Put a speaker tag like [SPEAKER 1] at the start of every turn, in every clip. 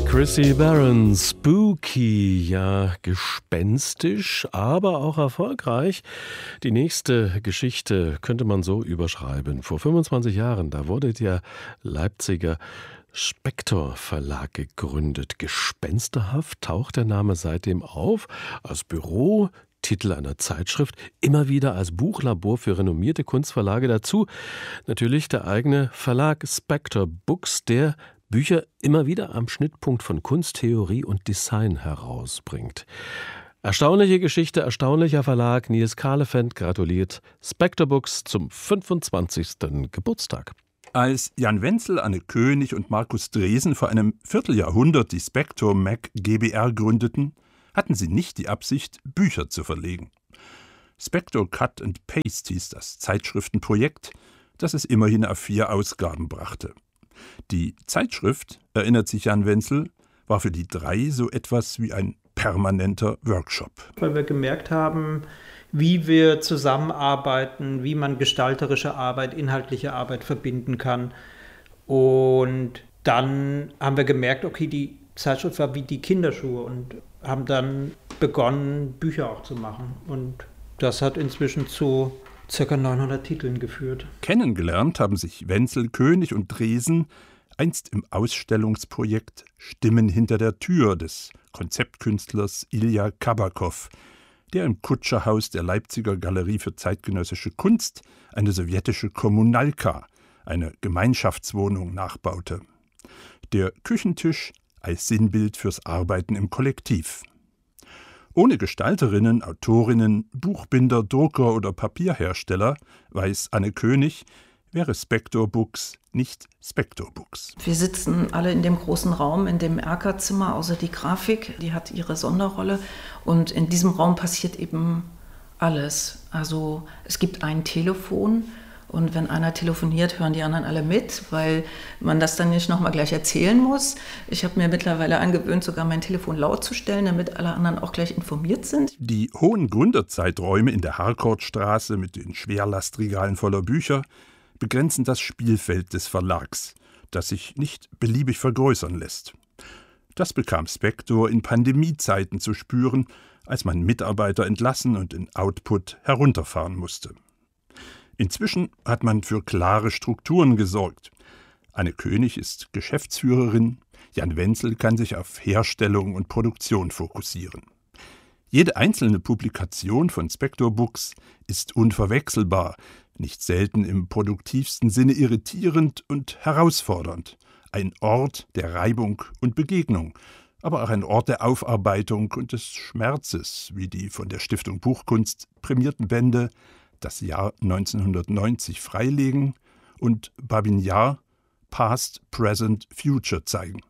[SPEAKER 1] Chrissy Barron, spooky, ja, gespenstisch, aber auch erfolgreich. Die nächste Geschichte könnte man so überschreiben. Vor 25 Jahren, da wurde der Leipziger Spektor Verlag gegründet. Gespensterhaft taucht der Name seitdem auf, als Büro, Titel einer Zeitschrift, immer wieder als Buchlabor für renommierte Kunstverlage dazu. Natürlich der eigene Verlag Spektor Books, der Bücher immer wieder am Schnittpunkt von Kunst, Theorie und Design herausbringt. Erstaunliche Geschichte, erstaunlicher Verlag. Nils Kahlefeld gratuliert Spektor Books zum 25. Geburtstag.
[SPEAKER 2] Als Jan Wenzel, Anne König und Markus Dresen vor einem Vierteljahrhundert die Spektor Mac GbR gründeten, hatten sie nicht die Absicht, Bücher zu verlegen. Spektor Cut and Paste hieß das Zeitschriftenprojekt, das es immerhin auf 4 Ausgaben brachte. Die Zeitschrift, erinnert sich Jan Wenzel, war für die 3 so etwas wie ein permanenter Workshop.
[SPEAKER 3] Weil wir gemerkt haben, wie wir zusammenarbeiten, wie man gestalterische Arbeit, inhaltliche Arbeit verbinden kann. Und dann haben wir gemerkt, okay, die Zeitschrift war wie die Kinderschuhe und haben dann begonnen, Bücher auch zu machen. Und das hat inzwischen zu ca. 900 Titeln geführt.
[SPEAKER 2] Kennengelernt haben sich Wenzel, König und Dresen einst im Ausstellungsprojekt Stimmen hinter der Tür des Konzeptkünstlers Ilja Kabakow, der im Kutscherhaus der Leipziger Galerie für zeitgenössische Kunst eine sowjetische Kommunalka, eine Gemeinschaftswohnung, nachbaute. Der Küchentisch als Sinnbild fürs Arbeiten im Kollektiv. Ohne Gestalterinnen, Autorinnen, Buchbinder, Drucker oder Papierhersteller, weiß Anne König, wäre Spektor Books nicht Spektor Books.
[SPEAKER 4] Wir sitzen alle in dem großen Raum, in dem Erkerzimmer, außer die Grafik, die hat ihre Sonderrolle. Und in diesem Raum passiert eben alles. Also es gibt ein Telefon. Und wenn einer telefoniert, hören die anderen alle mit, weil man das dann nicht nochmal gleich erzählen muss. Ich habe mir mittlerweile angewöhnt, sogar mein Telefon laut zu stellen, damit alle anderen auch gleich informiert sind.
[SPEAKER 2] Die hohen Gründerzeiträume in der Harkortstraße mit den Schwerlastregalen voller Bücher begrenzen das Spielfeld des Verlags, das sich nicht beliebig vergrößern lässt. Das bekam Spektor in Pandemiezeiten zu spüren, als man Mitarbeiter entlassen und den Output herunterfahren musste. Inzwischen hat man für klare Strukturen gesorgt. Anne König ist Geschäftsführerin, Jan Wenzel kann sich auf Herstellung und Produktion fokussieren. Jede einzelne Publikation von Spektor Books ist unverwechselbar, nicht selten im produktivsten Sinne irritierend und herausfordernd. Ein Ort der Reibung und Begegnung, aber auch ein Ort der Aufarbeitung und des Schmerzes, wie die von der Stiftung Buchkunst prämierten Bände Das Jahr 1990 freilegen und Babin-Jahr Past, Present, Future zeigen.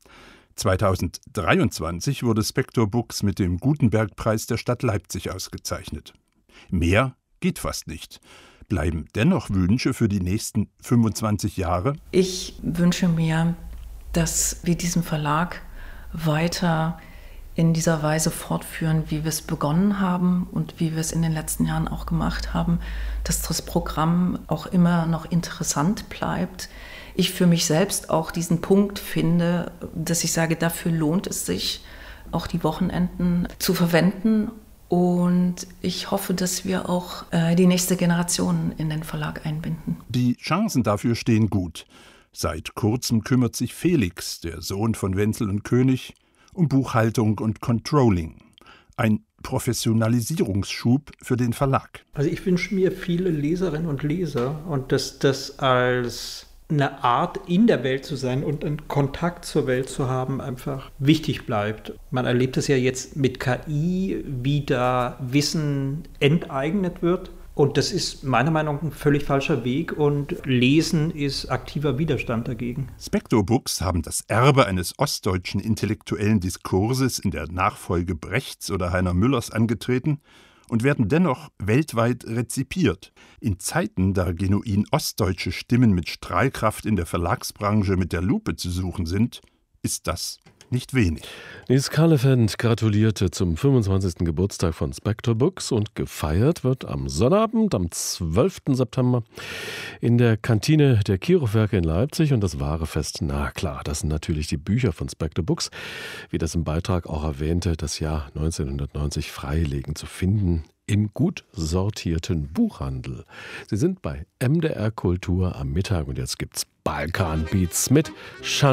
[SPEAKER 2] 2023 wurde Spektor Books mit dem Gutenberg-Preis der Stadt Leipzig ausgezeichnet. Mehr geht fast nicht. Bleiben dennoch Wünsche für die nächsten 25 Jahre?
[SPEAKER 4] Ich wünsche mir, dass wir diesen Verlag weiter in dieser Weise fortführen, wie wir es begonnen haben und wie wir es in den letzten Jahren auch gemacht haben, dass das Programm auch immer noch interessant bleibt. Ich für mich selbst auch diesen Punkt finde, dass ich sage, dafür lohnt es sich, auch die Wochenenden zu verwenden. Und ich hoffe, dass wir auch die nächste Generation in den Verlag einbinden.
[SPEAKER 2] Die Chancen dafür stehen gut. Seit kurzem kümmert sich Felix, der Sohn von Wenzel und König, um Buchhaltung und Controlling. Ein Professionalisierungsschub für den Verlag.
[SPEAKER 3] Also ich wünsche mir viele Leserinnen und Leser und dass das als eine Art, in der Welt zu sein und einen Kontakt zur Welt zu haben, einfach wichtig bleibt. Man erlebt es ja jetzt mit KI, wie da Wissen enteignet wird. Und das ist meiner Meinung nach ein völlig falscher Weg und Lesen ist aktiver Widerstand dagegen.
[SPEAKER 2] Spektor Books haben das Erbe eines ostdeutschen intellektuellen Diskurses in der Nachfolge Brechts oder Heiner Müllers angetreten und werden dennoch weltweit rezipiert. In Zeiten, da genuin ostdeutsche Stimmen mit Strahlkraft in der Verlagsbranche mit der Lupe zu suchen sind, ist das nicht wenig.
[SPEAKER 1] Nils Calefeld gratulierte zum 25. Geburtstag von Spectre Books und gefeiert wird am Sonnabend, am 12. September in der Kantine der Kirchhofwerke in Leipzig und das wahre Fest. Na klar, das sind natürlich die Bücher von Spectre Books, wie das im Beitrag auch erwähnte, das Jahr 1990 freilegen zu finden im gut sortierten Buchhandel. Sie sind bei MDR Kultur am Mittag und jetzt gibt's Balkan Beats mit Shan